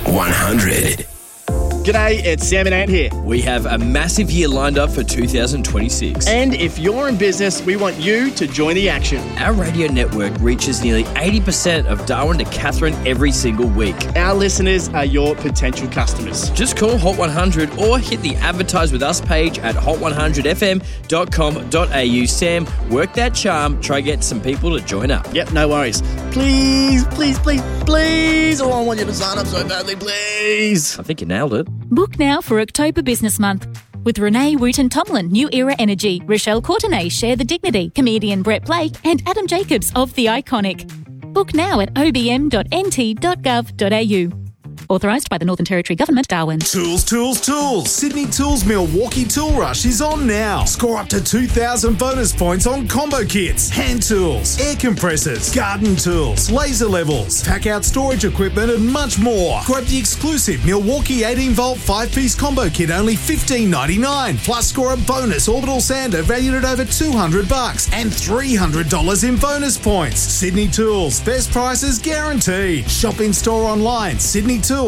100. G'day, it's Sam and Ant here. We have a massive year lined up for 2026. And if you're in business, we want you to join the action. Our radio network reaches nearly 80% of Darwin to Katherine every single week. Our listeners are your potential customers. Just call Hot 100 or hit the Advertise With Us page at hot100fm.com.au. Sam, work that charm. Try get some people to join up. Yep, no worries. Please. Oh, I want you to sign up so badly, please. I think you nailed it. Book now for October Business Month. With Renee Wooten-Tomlin, New Era Energy, Rochelle Courtenay, Share the Dignity, comedian Brett Blake, and Adam Jacobs of The Iconic. Book now at obm.nt.gov.au. Authorised by the Northern Territory Government, Darwin. Tools. Sydney Tools Milwaukee Tool Rush is on now. Score up to 2,000 bonus points on combo kits, hand tools, air compressors, garden tools, laser levels, pack-out storage equipment and much more. Grab the exclusive Milwaukee 18-volt 5-piece combo kit, only $15.99. Plus score a bonus orbital sander valued at over $200 and $300 in bonus points. Sydney Tools, best prices guaranteed. Shop in store online, sydneytools.com.au.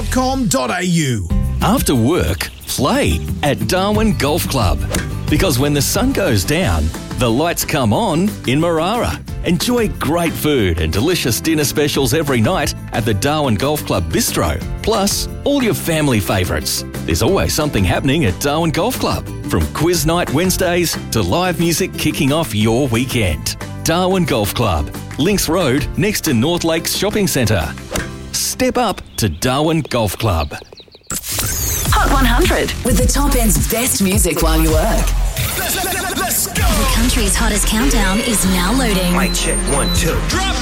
After work, play at Darwin Golf Club. Because when the sun goes down, the lights come on in Marara. Enjoy great food and delicious dinner specials every night at the Darwin Golf Club Bistro. Plus, all your family favourites. There's always something happening at Darwin Golf Club. From quiz night Wednesdays to live music kicking off your weekend. Darwin Golf Club, Links Road next to North Lakes Shopping Centre. Step up to Darwin Golf Club. Hot 100 with the top end's best music while you work. Let's go. The country's hottest countdown is now loading. Mic check 1, 2. Drop